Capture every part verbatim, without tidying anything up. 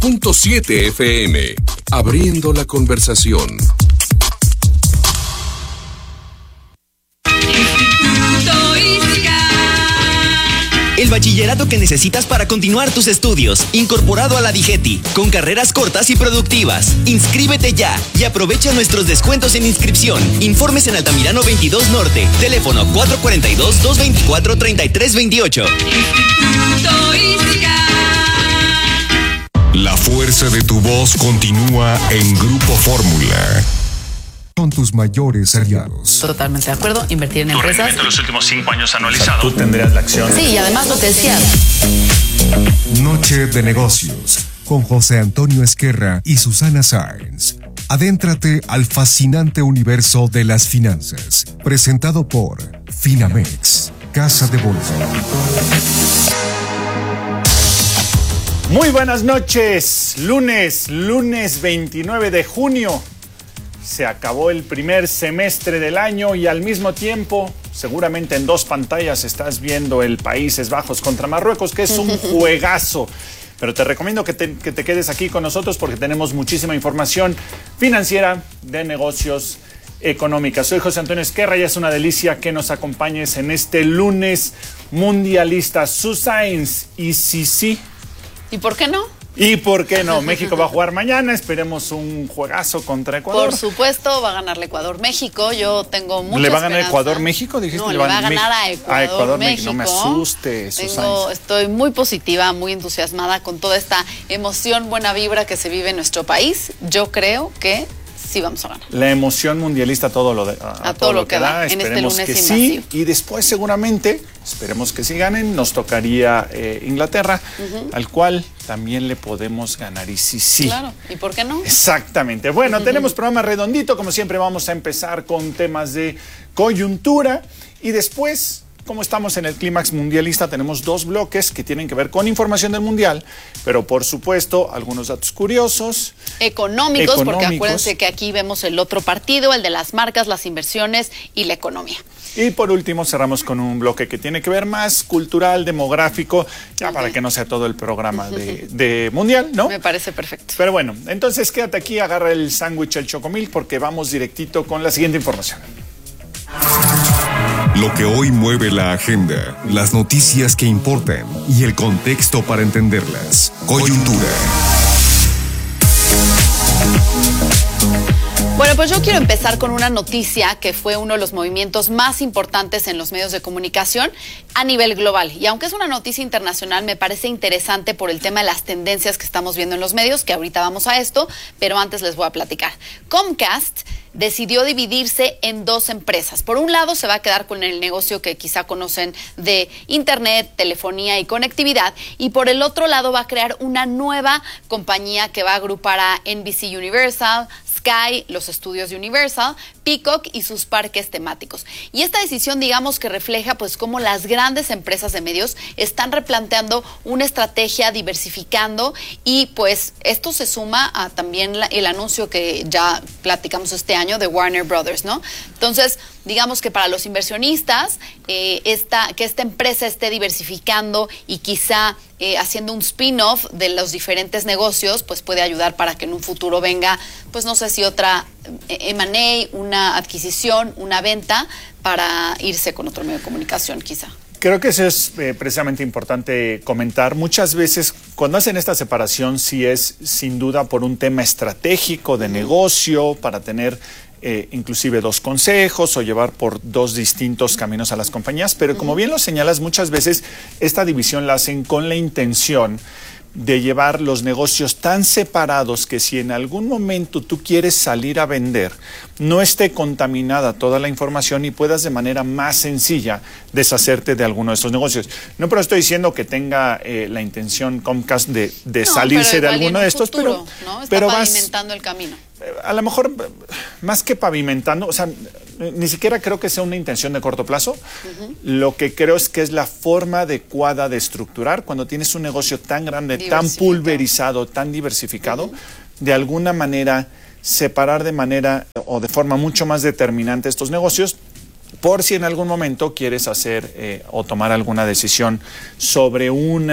punto siete F M, abriendo la conversación. El bachillerato que necesitas para continuar tus estudios, incorporado a la DIGETI, con carreras cortas y productivas. Inscríbete ya y aprovecha nuestros descuentos en inscripción. Informes en Altamirano veintidós Norte, teléfono cuatro cuatro dos, dos dos cuatro, tres tres dos ocho. La fuerza de tu voz continúa en Grupo Fórmula. Son tus mayores aliados. Totalmente de acuerdo, invertir en tu empresas. rendimiento en los últimos cinco años anualizado. O sea, tú tendrías la acción. Sí, y además lo que decías. Noche de negocios con José Antonio Esquerra y Susana Sáenz. Adéntrate al fascinante universo de las finanzas. Presentado por Finamex, Casa de Bolsa. Muy buenas noches. Lunes, lunes veintinueve de junio. Se acabó el primer semestre del año y al mismo tiempo, seguramente en dos pantallas estás viendo el Países Bajos contra Marruecos, que es un juegazo. Pero te recomiendo que te, que te quedes aquí con nosotros porque tenemos muchísima información financiera, de negocios, económica. Soy José Antonio Esquerra y es una delicia que nos acompañes en este lunes mundialista. Susana, y sí, sí. ¿Y por qué no? ¿Y por qué no? México va a jugar mañana, esperemos un juegazo contra Ecuador. Por supuesto, va a ganar el Ecuador-México, yo tengo mucha ¿Le va a ganar esperanza. Ecuador-México? Dijiste. No, le va a ganar a Ecuador-México. A Ecuador-México, no me asustes, Tengo, Estoy muy positiva, muy entusiasmada con toda esta emoción, buena vibra que se vive en nuestro país. Yo creo que sí vamos a ganar. La emoción mundialista todo lo de, a, a, a todo, todo lo que da, da. en Esperemos este lunes que invasivo. Sí, y después seguramente, esperemos que sí ganen, nos tocaría eh, Inglaterra, uh-huh. al cual también le podemos ganar, y sí, sí. Claro, ¿y por qué no? Exactamente. Bueno, uh-huh. tenemos programa redondito, como siempre vamos a empezar con temas de coyuntura, y después, como estamos en el clímax mundialista, tenemos dos bloques que tienen que ver con información del mundial, pero por supuesto algunos datos curiosos. Económicos, económicos, porque acuérdense que aquí vemos el otro partido, el de las marcas, las inversiones y la economía. Y por último cerramos con un bloque que tiene que ver más cultural, demográfico, ya uh-huh. para que no sea todo el programa de, de mundial, ¿no? Me parece perfecto. Pero bueno, entonces quédate aquí, agarra el sándwich, el chocomil, porque vamos directito con la siguiente información. Lo que hoy mueve la agenda, las noticias que importan y el contexto para entenderlas. Coyuntura. Bueno, pues yo quiero empezar con una noticia que fue uno de los movimientos más importantes en los medios de comunicación a nivel global. Y aunque es una noticia internacional, me parece interesante por el tema de las tendencias que estamos viendo en los medios, que ahorita vamos a esto, pero antes les voy a platicar. Comcast decidió dividirse en dos empresas. Por un lado, se va a quedar con el negocio que quizá conocen de internet, telefonía y conectividad, y por el otro lado va a crear una nueva compañía que va a agrupar a N B C Universal, Sky, los estudios de Universal, Peacock y sus parques temáticos. Y esta decisión, digamos, que refleja pues cómo las grandes empresas de medios están replanteando una estrategia, diversificando, y pues esto se suma a también la, el anuncio que ya platicamos este año de Warner Brothers, ¿no? Entonces, digamos que para los inversionistas, eh, esta, que esta empresa esté diversificando y quizá eh, haciendo un spin-off de los diferentes negocios, pues puede ayudar para que en un futuro venga, pues no sé si otra M and A, una adquisición, una venta, para irse con otro medio de comunicación quizá. Creo que eso es eh, precisamente importante comentar. Muchas veces cuando hacen esta separación sí es sin duda por un tema estratégico de negocio, para tener eh, inclusive dos consejos o llevar por dos distintos caminos a las compañías, pero como bien lo señalas, muchas veces esta división la hacen con la intención de llevar los negocios tan separados que si en algún momento tú quieres salir a vender, no esté contaminada toda la información y puedas de manera más sencilla deshacerte de alguno de estos negocios. No, pero estoy diciendo que tenga eh, la intención Comcast de, de no, salirse de alguno de estos, futuro, pero, ¿no? Está pero pavimentando vas, el camino. A lo mejor, más que pavimentando, o sea, ni siquiera creo que sea una intención de corto plazo. Uh-huh. Lo que creo es que es la forma adecuada de estructurar cuando tienes un negocio tan grande, tan pulverizado, tan diversificado, uh-huh. de alguna manera separar de manera o de forma mucho más determinante estos negocios, por si en algún momento quieres hacer eh, o tomar alguna decisión sobre una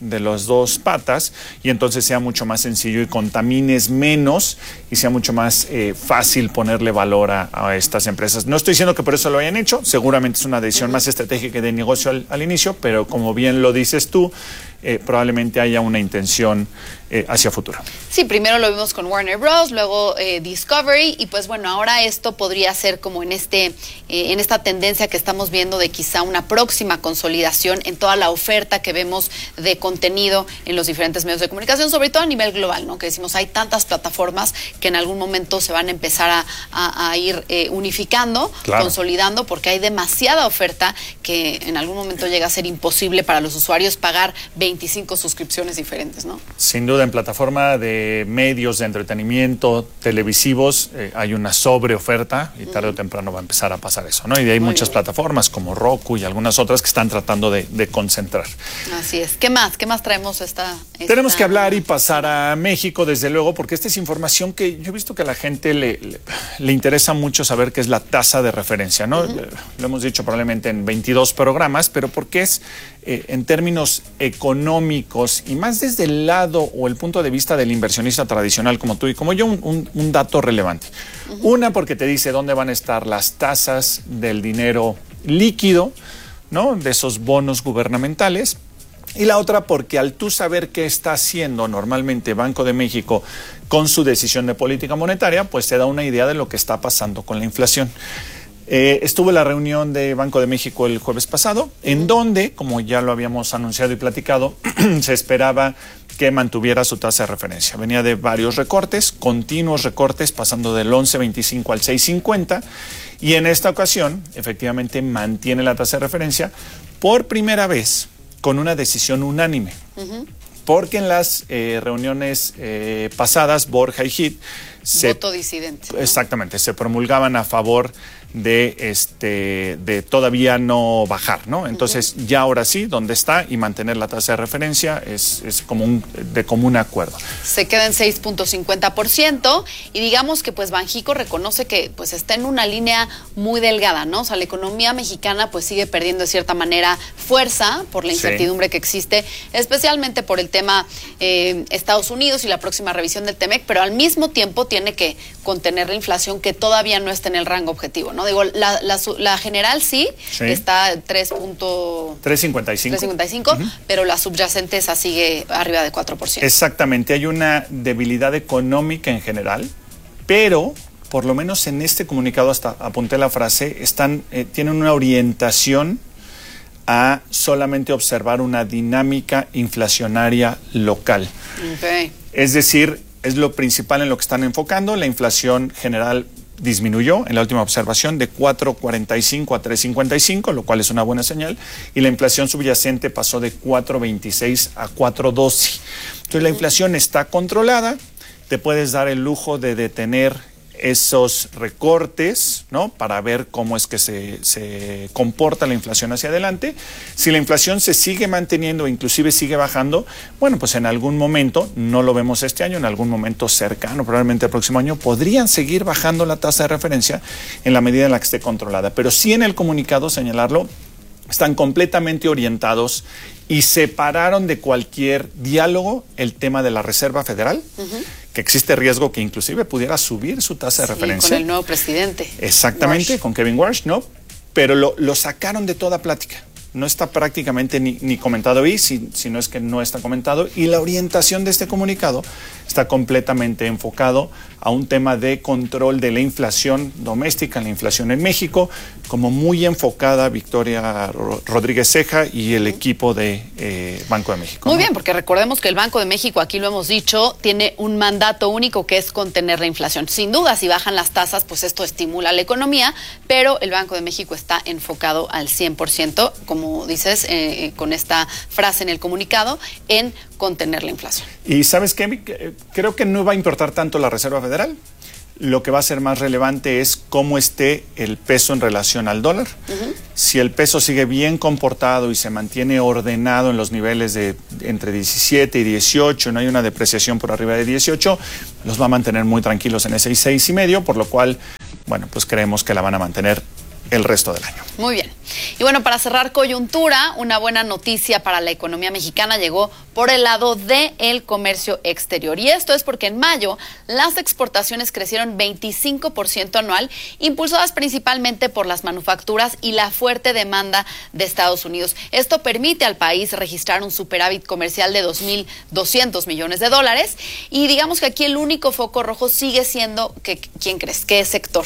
de las dos patas y entonces sea mucho más sencillo y contamines menos y sea mucho más eh, fácil ponerle valor a, a estas empresas. No estoy diciendo que por eso lo hayan hecho, seguramente es una decisión más estratégica de negocio al, al inicio, pero como bien lo dices tú, eh, probablemente haya una intención eh, hacia futuro. Sí, primero lo vimos con Warner Bros., luego eh, Discovery, y pues bueno, ahora esto podría ser como en este, eh, en esta tendencia que estamos viendo de quizá una próxima consolidación en toda la oferta que vemos de contenido en los diferentes medios de comunicación, sobre todo a nivel global, ¿no? Que decimos, hay tantas plataformas que en algún momento se van a empezar a, a, a ir eh, unificando, claro, consolidando, porque hay demasiada oferta que en algún momento llega a ser imposible para los usuarios pagar veinticinco suscripciones diferentes, ¿no? Sin duda, en plataforma de medios de entretenimiento televisivos eh, hay una sobreoferta y tarde uh-huh. o temprano va a empezar a pasar eso, ¿no? Y hay Muy muchas bien. plataformas como Roku y algunas otras que están tratando de, de concentrar. Así es. ¿Qué más? ¿Qué más traemos esta, esta... Tenemos que hablar y pasar a México, desde luego, porque esta es información que yo he visto que a la gente le, le, le interesa mucho saber qué es la tasa de referencia, ¿no? Uh-huh. Lo hemos dicho probablemente en veintidós programas, pero porque es eh, en términos económicos y más desde el lado o el punto de vista del inversionista tradicional como tú y como yo, un, un, un dato relevante. Uh-huh. Una, porque te dice dónde van a estar las tasas del dinero líquido, ¿no? De esos bonos gubernamentales. Y la otra, porque al tú saber qué está haciendo normalmente Banco de México con su decisión de política monetaria, pues te da una idea de lo que está pasando con la inflación. Eh, estuvo en la reunión de Banco de México el jueves pasado, en donde, como ya lo habíamos anunciado y platicado, se esperaba que mantuviera su tasa de referencia. Venía de varios recortes, continuos recortes, pasando del once veinticinco al seis cincuenta, y en esta ocasión, efectivamente, mantiene la tasa de referencia por primera vez con una decisión unánime. Uh-huh. Porque en las eh, reuniones eh, pasadas, Borja y Hit se, voto disidente, ¿no? Exactamente, se promulgaban a favor de este de todavía no bajar, ¿no? Entonces, uh-huh. ya ahora sí, donde está y mantener la tasa de referencia es, es como un, de común acuerdo. Se queda en seis punto cincuenta por ciento y digamos que pues Banjico reconoce que pues está en una línea muy delgada, ¿no? O sea, la economía mexicana pues sigue perdiendo de cierta manera fuerza por la incertidumbre sí. que existe, especialmente por el tema eh, Estados Unidos y la próxima revisión del Temec, pero al mismo tiempo tiene que contener la inflación que todavía no está en el rango objetivo, ¿no? Digo, la, la, la general sí, sí. está tres punto cincuenta y cinco, uh-huh. pero la subyacente esa sigue arriba de cuatro por ciento. Exactamente, hay una debilidad económica en general, pero por lo menos en este comunicado, hasta apunté la frase, están eh, tienen una orientación a solamente observar una dinámica inflacionaria local. Okay. Es decir, es lo principal en lo que están enfocando. La inflación general disminuyó en la última observación de cuatro cuarenta y cinco a tres cincuenta y cinco, lo cual es una buena señal, y la inflación subyacente pasó de cuatro veintiséis a cuatro doce. Entonces la inflación está controlada, te puedes dar el lujo de detener esos recortes, ¿no? Para ver cómo es que se, se comporta la inflación hacia adelante. Si la inflación se sigue manteniendo, inclusive sigue bajando, bueno, pues en algún momento, no lo vemos este año, en algún momento cercano, probablemente el próximo año, podrían seguir bajando la tasa de referencia en la medida en la que esté controlada. Pero sí en el comunicado señalarlo, están completamente orientados y separaron de cualquier diálogo el tema de la Reserva Federal, uh-huh. que existe riesgo que inclusive pudiera subir su tasa de sí, referencia. Con el nuevo presidente. Exactamente, Walsh. Con Kevin Walsh, ¿no? Pero lo, lo sacaron de toda plática. No está prácticamente ni, ni comentado ahí, si, si no es que no está comentado. Y la orientación de este comunicado está completamente enfocado a un tema de control de la inflación doméstica, la inflación en México, como muy enfocada Victoria Rodríguez Ceja y el equipo de eh, Banco de México. Muy ¿no? bien, porque recordemos que el Banco de México, aquí lo hemos dicho, tiene un mandato único que es contener la inflación. Sin duda, si bajan las tasas, pues esto estimula la economía, pero el Banco de México está enfocado al cien por ciento, como dices, eh, con esta frase en el comunicado, en contener la inflación. Y ¿sabes qué? Creo que no va a importar tanto la Reserva Federal. Lo que va a ser más relevante es cómo esté el peso en relación al dólar. Uh-huh. Si el peso sigue bien comportado y se mantiene ordenado en los niveles de entre diecisiete y dieciocho, no hay una depreciación por arriba de dieciocho, los va a mantener muy tranquilos en ese seis y medio, por lo cual, bueno, pues creemos que la van a mantener el resto del año. Muy bien. Y bueno, para cerrar coyuntura, una buena noticia para la economía mexicana llegó por el lado del comercio exterior. Y esto es porque en mayo las exportaciones crecieron veinticinco por ciento anual, impulsadas principalmente por las manufacturas y la fuerte demanda de Estados Unidos. Esto permite al país registrar un superávit comercial de dos mil doscientos millones de dólares. Y digamos que aquí el único foco rojo sigue siendo, que, ¿quién crees? ¿Qué sector?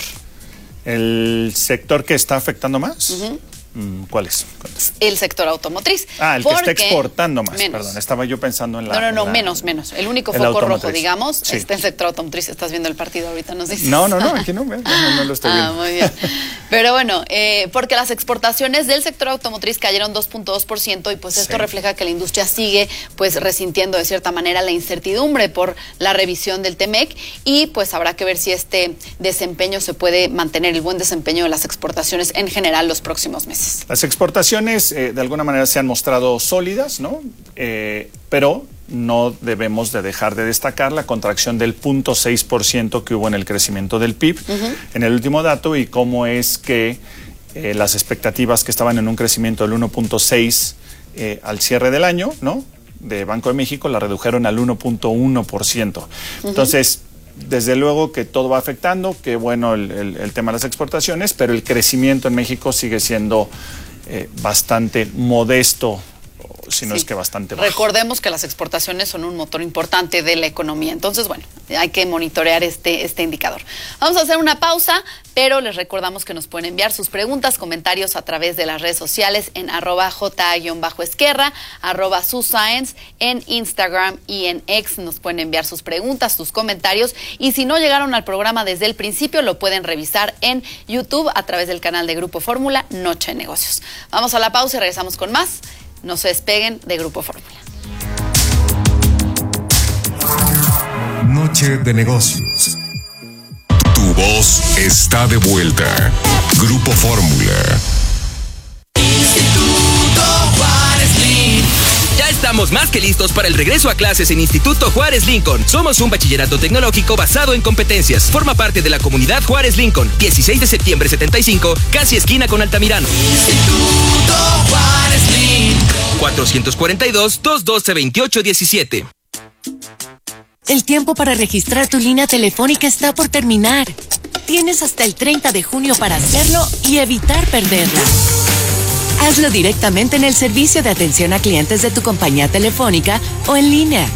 ¿El sector que está afectando más? Uh-huh. ¿Cuál es? ¿Cuál es? El sector automotriz. Ah, el que está exportando más, menos. Perdón, estaba yo pensando en la... No, no, no, la, menos, menos. El único el foco automotriz. rojo, digamos, Sí. está en el sector automotriz. Estás viendo el partido ahorita, nos dices. No, no, no, aquí no, no, no, no lo estoy viendo. Ah, muy bien. Pero bueno, eh, porque las exportaciones del sector automotriz cayeron dos punto dos por ciento y pues esto Sí. refleja que la industria sigue pues resintiendo de cierta manera la incertidumbre por la revisión del T M E C y pues habrá que ver si este desempeño se puede mantener, el buen desempeño de las exportaciones en general los próximos meses. Las exportaciones eh, de alguna manera se han mostrado sólidas, ¿no? Eh, pero no debemos de dejar de destacar la contracción del cero punto seis por ciento que hubo en el crecimiento del P I B uh-huh. en el último dato y cómo es que eh, las expectativas que estaban en un crecimiento del uno punto seis eh, al cierre del año, ¿no? De Banco de México la redujeron al uno punto uno por ciento. Uh-huh. Entonces, desde luego que todo va afectando, que bueno el, el, el tema de las exportaciones, pero el crecimiento en México sigue siendo eh, bastante modesto, si no sí. es que bastante bajo. Recordemos que las exportaciones son un motor importante de la economía, entonces bueno, hay que monitorear este, este indicador. Vamos a hacer una pausa, pero les recordamos que nos pueden enviar sus preguntas, comentarios a través de las redes sociales en arroba ja-esquerra, arroba suscience, en Instagram y en X nos pueden enviar sus preguntas, sus comentarios, y si no llegaron al programa desde el principio, lo pueden revisar en YouTube a través del canal de Grupo Fórmula, Noche de Negocios. Vamos a la pausa y regresamos con más. No se despeguen de Grupo Fórmula. Noche de Negocios. Tu voz está de vuelta. Grupo Fórmula. Instituto Juárez Lincoln. Ya estamos más que listos para el regreso a clases en Instituto Juárez Lincoln. Somos un bachillerato tecnológico basado en competencias. Forma parte de la comunidad Juárez Lincoln. dieciséis de septiembre setenta y cinco, casi esquina con Altamirano. Instituto Juárez Lincoln. cuatrocientos cuarenta y dos, doscientos doce, veintiocho diecisiete. El tiempo para registrar tu línea telefónica está por terminar. Tienes hasta el treinta de junio para hacerlo y evitar perderla. Hazlo directamente en el servicio de atención a clientes de tu compañía telefónica o en línea.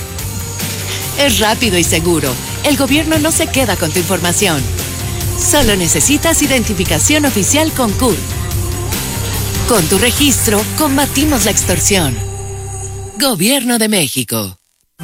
Es rápido y seguro. El gobierno no se queda con tu información. Solo necesitas identificación oficial con C U R. Con tu registro, combatimos la extorsión. Gobierno de México.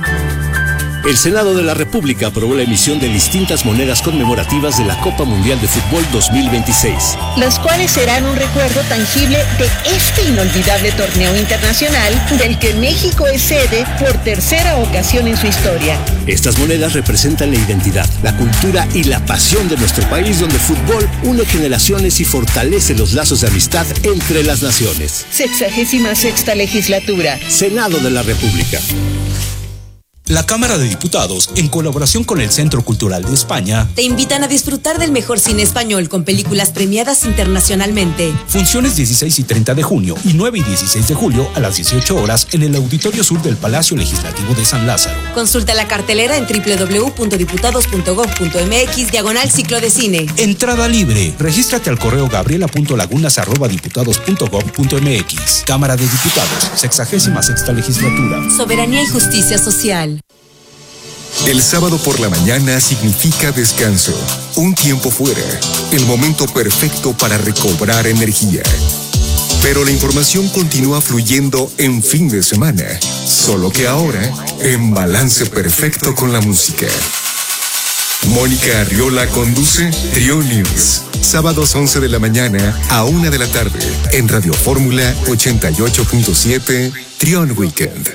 El Senado de la República aprobó la emisión de distintas monedas conmemorativas de la Copa Mundial de Fútbol dos mil veintiséis. Las cuales serán un recuerdo tangible de este inolvidable torneo internacional del que México es sede por tercera ocasión en su historia. Estas monedas representan la identidad, la cultura y la pasión de nuestro país, donde el fútbol une generaciones y fortalece los lazos de amistad entre las naciones. Sexagésima sexta legislatura. Senado de la República. La Cámara de Diputados, en colaboración con el Centro Cultural de España, te invitan a disfrutar del mejor cine español con películas premiadas internacionalmente. Funciones dieciséis y treinta de junio y nueve y dieciséis de julio a las dieciocho horas en el Auditorio Sur del Palacio Legislativo de San Lázaro. Consulta la cartelera en doble u doble u doble u punto diputados punto gob punto eme equis diagonal ciclo de cine. Entrada libre. Regístrate al correo gabriela punto lagunas arroba diputados punto gob punto eme equis. Cámara de Diputados, sexagésima sexta legislatura. Soberanía y justicia social. El sábado por la mañana significa descanso, un tiempo fuera, el momento perfecto para recobrar energía. Pero la información continúa fluyendo en fin de semana, solo que ahora en balance perfecto con la música. Mónica Arriola conduce Trio News, sábados once de la mañana a una de la tarde, en Radio Fórmula ochenta y ocho punto siete, Trión Weekend.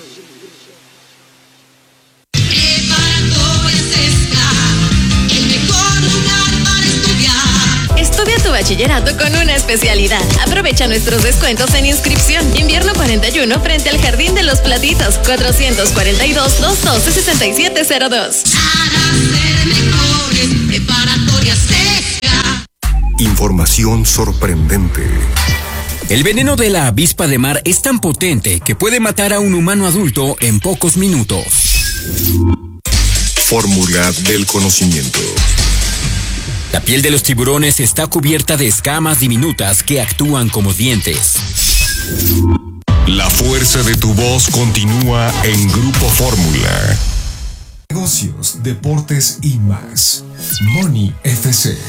Estudia tu bachillerato con una especialidad. Aprovecha nuestros descuentos en inscripción. Invierno cuarenta y uno frente al Jardín de los Platitos. cuatrocientos cuarenta y dos, doscientos doce, sesenta y siete cero dos. Información sorprendente. El veneno de la avispa de mar es tan potente que puede matar a un humano adulto en pocos minutos. Fórmula del conocimiento. La piel de los tiburones está cubierta de escamas diminutas que actúan como dientes. La fuerza de tu voz continúa en Grupo Fórmula. Negocios, deportes y más. Money F C.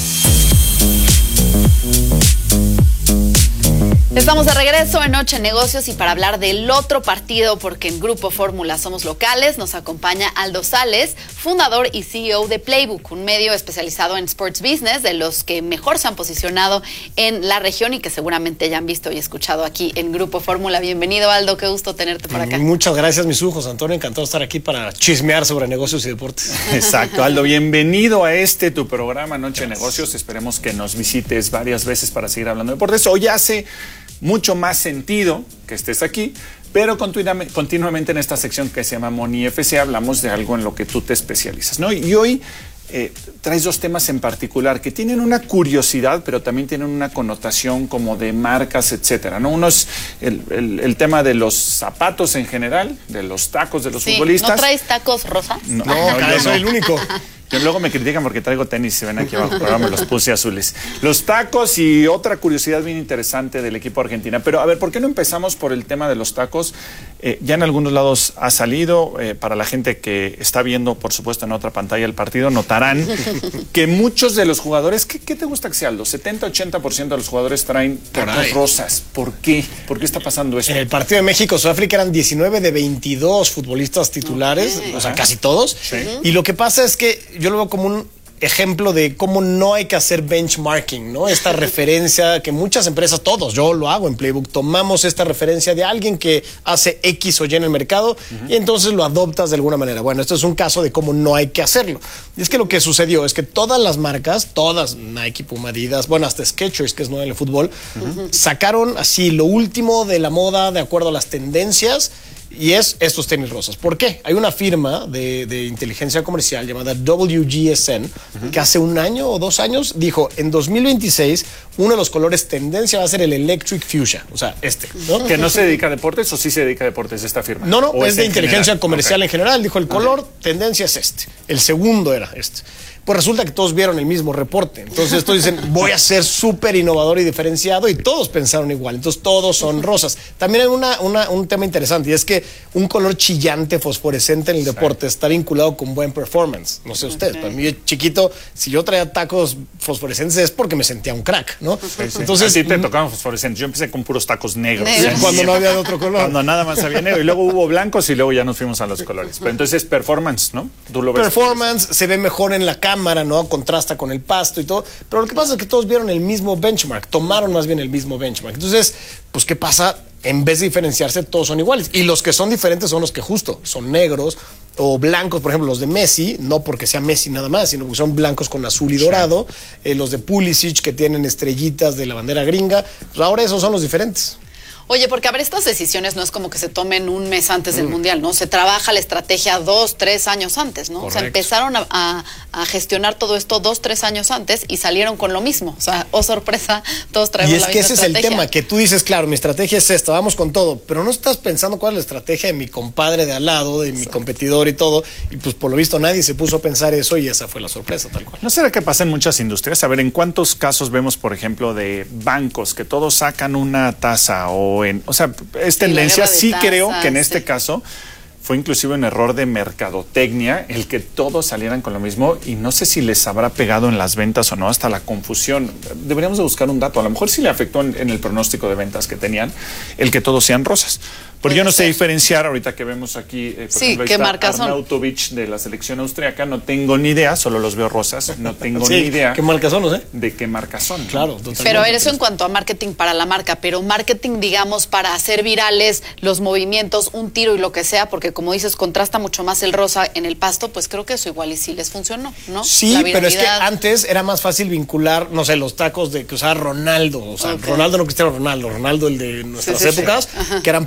Estamos de regreso en Noche Negocios y para hablar del otro partido, porque en Grupo Fórmula somos locales, nos acompaña Aldo Sales, fundador y C E O de Playbook, un medio especializado en sports business, de los que mejor se han posicionado en la región y que seguramente ya han visto y escuchado aquí en Grupo Fórmula. Bienvenido, Aldo, qué gusto tenerte por acá. Muchas gracias, mis ojos, Antonio, encantado de estar aquí para chismear sobre negocios y deportes. Exacto, Aldo, bienvenido a este tu programa Noche gracias. Negocios. Esperemos que nos visites varias veces para seguir hablando de deportes. Hoy hace mucho más sentido que estés aquí, pero continuamente, continuamente en esta sección que se llama Money F C hablamos de algo en lo que tú te especializas, ¿no? Y hoy eh, traes dos temas en particular que tienen una curiosidad, pero también tienen una connotación como de marcas, etcétera, ¿no? Uno es el, el, el tema de los zapatos en general, de los tacos de los sí, futbolistas. ¿No traes tacos rosas? No, no, no yo soy no. el único. Que luego me critican porque traigo tenis, se ven aquí abajo, pero ahora me los puse azules. Los tacos y otra curiosidad bien interesante del equipo argentina. Pero a ver, ¿por qué no empezamos por el tema de los tacos? Eh, ya en algunos lados ha salido, eh, para la gente que está viendo, por supuesto, en otra pantalla el partido, notarán que muchos de los jugadores, ¿qué, qué te gusta que sea, Aldo? setenta a ochenta por ciento de los jugadores traen tacos rosas. ¿Por qué? ¿Por qué está pasando eso? En el partido de México-Sudáfrica eran diecinueve de veintidós futbolistas titulares, okay. o sea, casi todos. Sí. Y lo que pasa es que yo lo veo como un ejemplo de cómo no hay que hacer benchmarking, ¿no? Esta referencia que muchas empresas, todos, yo lo hago en Playbook, tomamos esta referencia de alguien que hace X o Y en el mercado uh-huh. y entonces lo adoptas de alguna manera. Bueno, esto es un caso de cómo no hay que hacerlo. Y es que lo que sucedió es que todas las marcas, todas, Nike, Puma, Adidas, bueno, hasta Skechers, que es nuevo en el fútbol, uh-huh. sacaron así lo último de la moda de acuerdo a las tendencias. Y es estos tenis rosas. ¿Por qué? Hay una firma de, de inteligencia comercial llamada W G S N uh-huh. que hace un año o dos años dijo, en dos mil veintiséis uno de los colores tendencia va a ser el Electric Fuchsia, o sea, este, ¿no? ¿Que no se dedica a deportes o sí se dedica a deportes esta firma? No, no, es, es de inteligencia general? comercial okay. en general. Dijo, el color okay. tendencia es este. El segundo era este. Pues resulta que todos vieron el mismo reporte. Entonces todos dicen, voy a ser súper innovador y diferenciado, y todos pensaron igual. Entonces todos son rosas. También hay una, una, un tema interesante, y es que un color chillante, fosforescente en el deporte está vinculado con buen performance. No sé ustedes, okay. para mí chiquito, si yo traía tacos fosforescentes es porque me sentía un crack, ¿no? Sí, sí. Entonces, así te tocaban fosforescentes. Yo empecé con puros tacos negros. negros. Sí, cuando no había de otro color. Cuando nada más había negro. Y luego hubo blancos y luego ya nos fuimos a los colores. Pero entonces performance, ¿no? Tú lo ves. Performance, se ve mejor en la cámara, ¿no? Contrasta con el pasto y todo. Pero lo que pasa es que todos vieron el mismo benchmark, tomaron más bien el mismo benchmark. Entonces, pues, ¿qué pasa? En vez de diferenciarse, todos son iguales. Y los que son diferentes son los que justo son negros o blancos, por ejemplo, los de Messi, no porque sea Messi nada más, sino porque son blancos con azul y dorado. Eh, los de Pulisic, que tienen estrellitas de la bandera gringa. Pues ahora esos son los diferentes. Oye, porque a ver, estas decisiones no es como que se tomen un mes antes del mm. Mundial, ¿no? Se trabaja la estrategia dos, tres años antes, ¿no? Correcto. O sea, empezaron a, a, a gestionar todo esto dos, tres años antes y salieron con lo mismo. O sea, oh sorpresa, todos traemos la misma estrategia. Y es que ese es el tema, que tú dices, claro, mi estrategia es esta, vamos con todo, pero no estás pensando cuál es la estrategia de mi compadre de al lado, de mi Exacto. competidor y todo, y pues por lo visto nadie se puso a pensar eso y esa fue la sorpresa, tal cual. ¿No será que pasa en muchas industrias? A ver, ¿en cuántos casos vemos, por ejemplo, de bancos que todos sacan una tasa o en... O sea, es tendencia, sí, sí creo que en este sí. caso fue inclusive un error de mercadotecnia el que todos salieran con lo mismo, y no sé si les habrá pegado en las ventas o no, hasta la confusión. Deberíamos de buscar un dato, a lo mejor sí le afectó en, en el pronóstico de ventas que tenían el que todos sean rosas. Porque yo no sé diferenciar, ahorita que vemos aquí, eh, por sí, ejemplo, ¿qué marcas son? Arnautovic de la selección austriaca, no tengo ni idea, solo los veo rosas, no tengo sí, ni idea. ¿Qué marcas son, no sé? De qué marcas son. Claro, totalmente. Pero eso en cuanto a marketing para la marca, pero marketing, digamos, para hacer virales los movimientos, un tiro y lo que sea, porque como dices, contrasta mucho más el rosa en el pasto, pues creo que eso igual y sí les funcionó, ¿no? Sí, pero es que antes era más fácil vincular, no sé, los tacos de que usaba Ronaldo, o sea, okay. Ronaldo no Cristiano Ronaldo, Ronaldo el de nuestras sí, sí, épocas, sí. que eran plateados.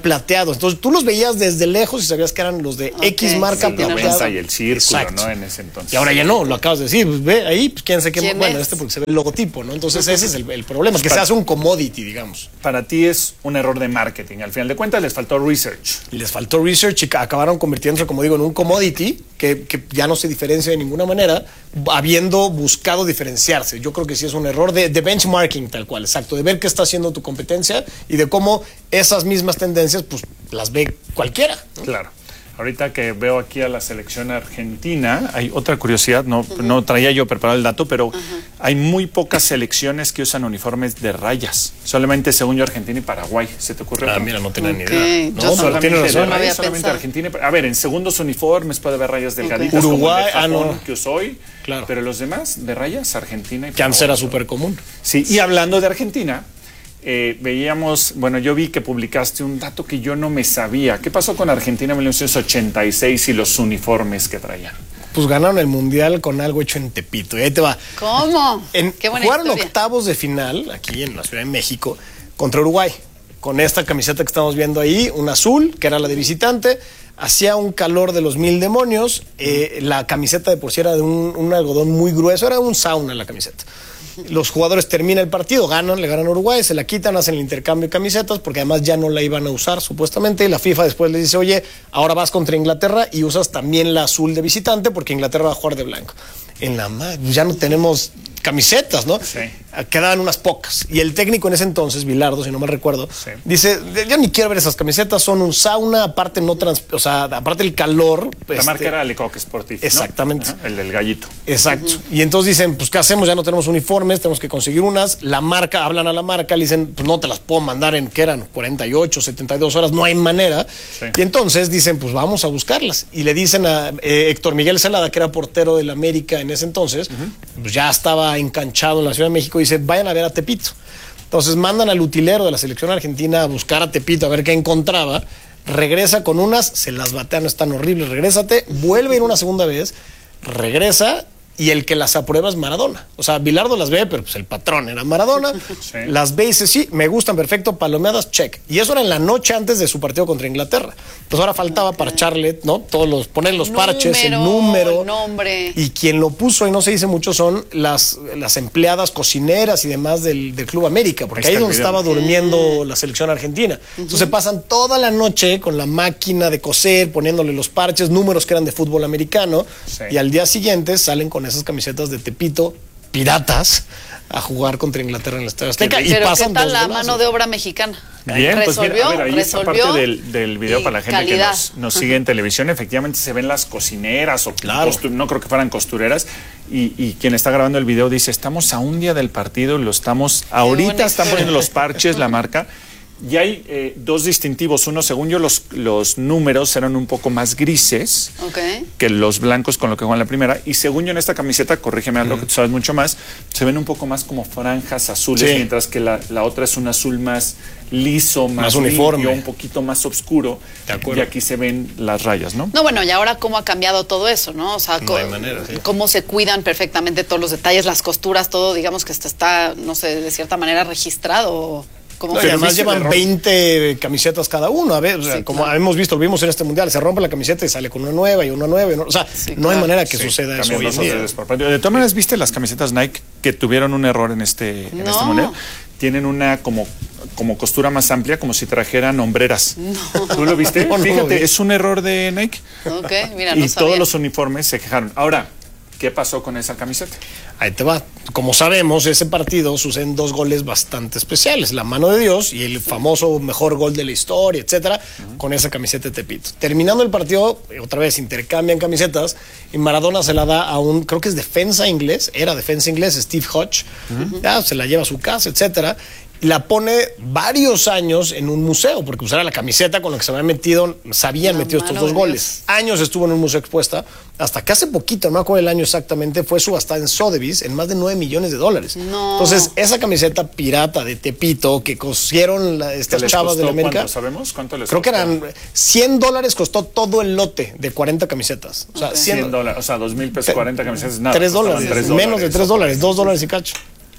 plateados. Entonces tú los veías desde lejos y sabías que eran los de okay, X marca sí, plateada. Y el círculo, exacto, ¿no? En ese entonces. Y ahora ya no, lo acabas de decir. Pues ve ahí, pues quién sé qué. ¿Quién bueno, es? Este porque se ve el logotipo, ¿no? Entonces ese es el, el problema, pues que para, se hace un commodity, digamos. Para ti es un error de marketing. Al final de cuentas les faltó research. Les faltó research y acabaron convirtiéndose, como digo, en un commodity que, que ya no se diferencia de ninguna manera, habiendo buscado diferenciarse. Yo creo que sí es un error de, de benchmarking tal cual, exacto, de ver qué está haciendo tu competencia y de cómo esas mismas tendencias pues las ve cualquiera, ¿no? Claro. Ahorita que veo aquí a la selección argentina, hay otra curiosidad, no, uh-huh. no traía yo preparado el dato, pero uh-huh. hay muy pocas selecciones que usan uniformes de rayas. Solamente, según yo, Argentina y Paraguay. ¿Se te ocurre? Ah, mira, no tenía okay. ni idea. No, no solamente tiene razón. De rayas, solamente Argentina. A ver, en segundos uniformes puede haber rayas delgaditas. Okay. Uruguay, como el de Japón, ah, no. que usó hoy. Claro. Pero los demás, de rayas, Argentina y Paraguay. Que antes era súper común. Sí, y hablando de Argentina, Eh, veíamos, bueno, yo vi que publicaste un dato que yo no me sabía. ¿Qué pasó con Argentina en mil novecientos ochenta y seis y los uniformes que traían? Pues ganaron el Mundial con algo hecho en Tepito. Y ahí te va. ¿Cómo? En, Qué buena jugaron historia. Octavos de final, aquí en la Ciudad de México, contra Uruguay. Con esta camiseta que estamos viendo ahí, un azul, que era la de visitante. Hacía un calor de los mil demonios. Eh, la camiseta de por sí era de un, un algodón muy grueso. Era un sauna la camiseta. Los jugadores terminan el partido, ganan, le ganan a Uruguay, se la quitan, hacen el intercambio de camisetas porque además ya no la iban a usar supuestamente y la FIFA después les dice, oye, ahora vas contra Inglaterra y usas también la azul de visitante porque Inglaterra va a jugar de blanco. En la madre, ya no tenemos camisetas, ¿no? Sí. Quedaban unas pocas. Y el técnico en ese entonces, Bilardo, si no me recuerdo, sí. dice, yo ni quiero ver esas camisetas, son un sauna, aparte no trans, o sea, aparte el calor. La este, marca era Le Coq Sportif, ¿no? Exactamente. Ajá, el del gallito. Exacto. Uh-huh. Y entonces dicen, pues, ¿qué hacemos? Ya no tenemos uniformes, tenemos que conseguir unas. La marca, hablan a la marca, le dicen, pues no te las puedo mandar en, ¿qué eran? cuarenta y ocho, setenta y dos horas, no hay manera. Sí. Y entonces dicen, pues vamos a buscarlas. Y le dicen a eh, Héctor Miguel Celada, que era portero del América en ese entonces, uh-huh. pues ya estaba enganchado en la Ciudad de México, y dice, vayan a ver a Tepito. Entonces mandan al utilero de la selección argentina a buscar a Tepito, a ver qué encontraba. Regresa con unas, se las batean, están horribles, regrésate, vuelve a ir una segunda vez, regresa, y el que las aprueba es Maradona. O sea, Bilardo las ve, pero pues el patrón era Maradona. Sí. Las ve y dice, sí, me gustan, perfecto, palomeadas, check. Y eso era en la noche antes de su partido contra Inglaterra. Pues ahora faltaba okay. parcharle, ¿no? Todos los, poner los número, parches, el número. El nombre. Y quien lo puso, y no se dice mucho, son las, las empleadas cocineras y demás del, del Club América, porque ahí es donde estaba durmiendo la selección argentina. Uh-huh. Entonces pasan toda la noche con la máquina de coser, poniéndole los parches, números que eran de fútbol americano, sí. y al día siguiente salen con esas camisetas de Tepito, piratas, a jugar contra Inglaterra en el Estadio Azteca. Pero y pasan ¿qué tal dos la golazos. Mano de obra mexicana? Bien, resolvió, pues mira, a ver, ahí resolvió esta parte del, del video para la gente calidad. que nos, nos sigue en televisión, efectivamente se ven las cocineras o claro. costu- no creo que fueran costureras, y, y quien está grabando el video dice, estamos a un día del partido y lo estamos, Qué ahorita están poniendo los parches, la marca. Y hay eh, dos distintivos. Uno, según yo, los, los números eran un poco más grises okay. que los blancos con lo que juegan la primera. Y según yo, en esta camiseta, corrígeme algo mm. que tú sabes mucho más, se ven un poco más como franjas azules, sí. mientras que la, la otra es un azul más liso, más, más uniforme, limpio, un poquito más oscuro. De acuerdo. Y aquí se ven las rayas, ¿no? No, bueno, y ahora cómo ha cambiado todo eso, ¿no? O sea, no co- hay manera, sí. cómo se cuidan perfectamente todos los detalles, las costuras, todo, digamos que esto está, no sé, de cierta manera registrado. No, y además llevan veinte camisetas cada uno. A ver, sí, o sea, como claro. hemos visto, lo vimos en este mundial, se rompe la camiseta y sale con una nueva y una nueva. Y una, o sea, sí, no claro. hay manera que sí, suceda eso hoy en día. De todas maneras, ¿viste las camisetas Nike que tuvieron un error en este, en no. este mundial? Tienen una como, como costura más amplia, como si trajeran hombreras. No. ¿Tú lo viste? No, Fíjate, no lo es un error de Nike. Ok, mira, y no sabía. Todos los uniformes se quejaron. Ahora, ¿qué pasó con esa camiseta? Ahí te va. Como sabemos, ese partido suceden dos goles bastante especiales. La mano de Dios y el famoso mejor gol de la historia, etcétera, uh-huh. con esa camiseta de Tepito. Terminando el partido, otra vez intercambian camisetas y Maradona se la da a un, creo que es defensa inglés, era defensa inglés, Steve Hodge. Uh-huh. Ya, se la lleva a su casa, etcétera. La pone varios años en un museo, porque usara la camiseta con la que se habían metido, se habían metido estos dos goles. Años estuvo en un museo expuesta, hasta que hace poquito, no me acuerdo el año exactamente, fue subastada en Sotheby's en más de nueve millones de dólares. No. Entonces, esa camiseta pirata de Tepito que cosieron la, estas chavas de la América. ¿Cuánto sabemos? ¿Cuánto les Creo costó? que eran cien dólares, costó todo el lote de cuarenta camisetas. O sea, okay. cien dólares, o sea, dos mil pesos, cuarenta camisetas, nada. tres dólares, menos de tres dólares, dos dólares y cacho.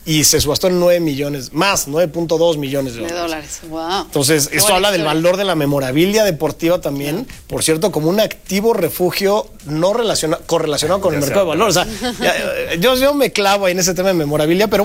y se subastó en nueve millones, más, nueve punto dos millones de De dólares. dólares, wow. Entonces, Qué esto buena habla del historia. valor de la memorabilia deportiva también, por cierto, como un activo refugio no relaciona, correlacionado con el mercado de valores. O sea, ya, yo, yo me clavo ahí en ese tema de memorabilia, pero